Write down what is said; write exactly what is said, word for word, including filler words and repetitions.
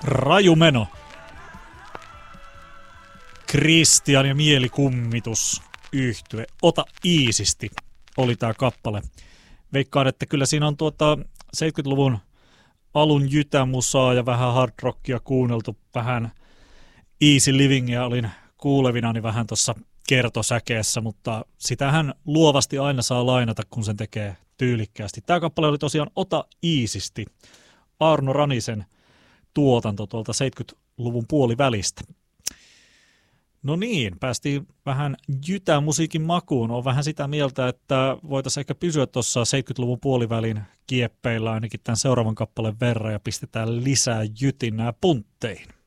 Raju meno. Kristian ja Mielikummitus yhtye. Ota iisisti oli tää kappale. Veikkaan, että kyllä siinä on tuota seitsemänkymmentäluvun alun jytämusaa ja vähän hard rockia kuunneltu. Vähän easy livingia olin kuulevinani vähän tuossa kertosäkeessä, mutta sitähän luovasti aina saa lainata, kun sen tekee tyylikkäästi. Tämä kappale oli tosiaan Ota iisisti. Arno Ranisen tuotanto tuolta seitsemänkymmentäluvun puolivälistä. No niin, päästiin vähän jytämusiikin makuun. Olen vähän sitä mieltä, että voitaisiin ehkä pysyä tuossa seitsemänkymmentäluvun puolivälin kieppeillä ainakin tämän seuraavan kappaleen verran ja pistetään lisää jytinää puntteihin.